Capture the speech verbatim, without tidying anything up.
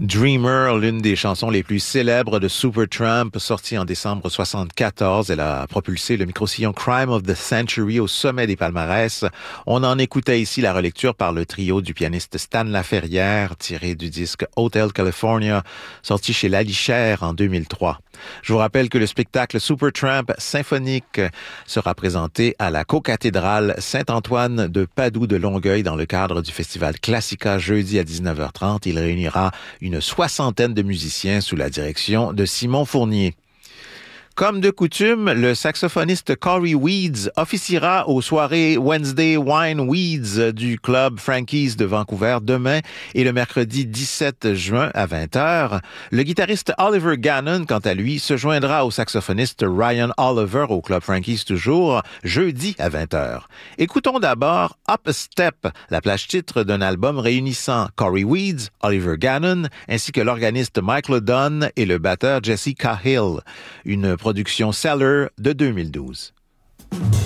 Dreamer, l'une des chansons les plus célèbres de Supertramp, sortie en décembre soixante-quatorze. Elle a propulsé le micro-sillon Crime of the Century au sommet des palmarès. On en écoutait ici la relecture par le trio du pianiste Stan Laferrière, tiré du disque Hotel California, sorti chez Lalichère en deux mille trois. Je vous rappelle que le spectacle Supertramp symphonique sera présenté à la cocathédrale Saint-Antoine de Padoue de Longueuil dans le cadre du festival Classica jeudi à dix-neuf heures trente. Il réunira une soixantaine de musiciens sous la direction de Simon Fournier. Comme de coutume, le saxophoniste Corey Weeds officiera aux soirées Wednesday Wine Weeds du club Frankie's de Vancouver demain et le mercredi dix-sept juin à vingt heures. Le guitariste Oliver Gannon, quant à lui, se joindra au saxophoniste Ryan Oliver au club Frankie's toujours jeudi à vingt heures. Écoutons d'abord Up a Step, la plage titre d'un album réunissant Corey Weeds, Oliver Gannon, ainsi que l'organiste Mike Ledon et le batteur Jesse Cahill. Une production Cellar de deux mille douze.